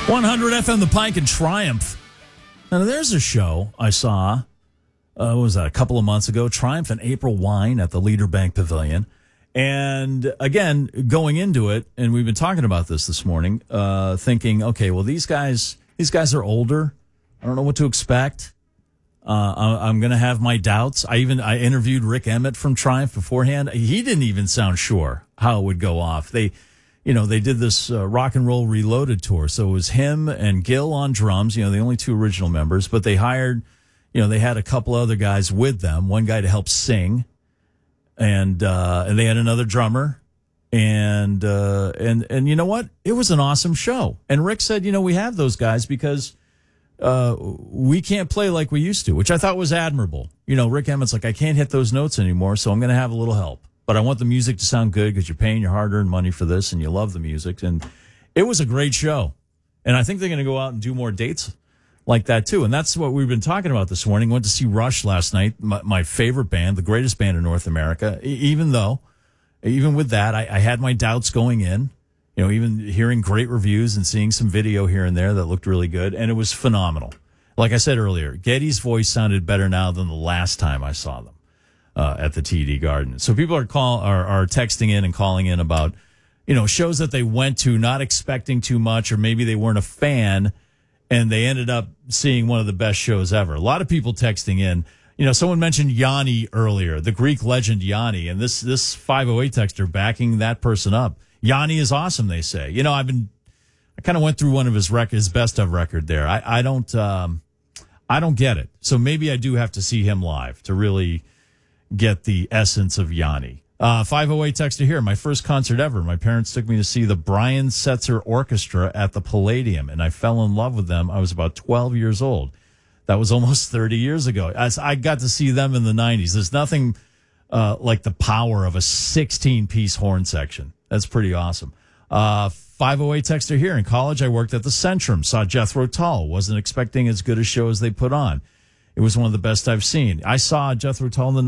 100 FM The Pike and Triumph. Now, there's a show I saw, what was that, a couple of months ago, Triumph and April Wine at the Leader Bank Pavilion. And again, going into it, and we've been talking about this morning, thinking, okay, well, these guys are older. I don't know what to expect. I'm going to have my doubts. I interviewed Rick Emmett from Triumph beforehand. He didn't even sound sure how it would go off. They did this Rock and Roll Reloaded tour. So it was him and Gil on drums, the only two original members, but they hired, they had a couple other guys with them, one guy to help sing, and they had another drummer. And you know what? It was an awesome show. And Rick said, we have those guys because we can't play like we used to, which I thought was admirable. Rick Emmett's like, I can't hit those notes anymore, so I'm going to have a little help. But I want the music to sound good because you're paying your hard-earned money for this and you love the music. And it was a great show. And I think they're going to go out and do more dates like that, too. And that's what we've been talking about this morning. Went to see Rush last night, my favorite band, the greatest band in North America. Even with that, I had my doubts going in, even hearing great reviews and seeing some video here and there that looked really good. And it was phenomenal. Like I said earlier, Geddy's voice sounded better now than the last time I saw them. At the TD Garden. So people are texting in and calling in about, shows that they went to not expecting too much, or maybe they weren't a fan and they ended up seeing one of the best shows ever. A lot of people texting in. Someone mentioned Yanni earlier, the Greek legend Yanni, and this 508 texter backing that person up. Yanni is awesome, they say. I kind of went through one of his best of record there. I don't get it. So maybe I do have to see him live to really get the essence of Yanni. 508 texter here. My first concert ever. My parents took me to see the Brian Setzer Orchestra at the Palladium, and I fell in love with them. I was about 12 years old. That was almost 30 years ago. As I got to see them in the 90s. There's nothing like the power of a 16-piece horn section. That's pretty awesome. 508 texter here. In college, I worked at the Centrum. Saw Jethro Tull. Wasn't expecting as good a show as they put on. It was one of the best I've seen. I saw Jethro Tull in the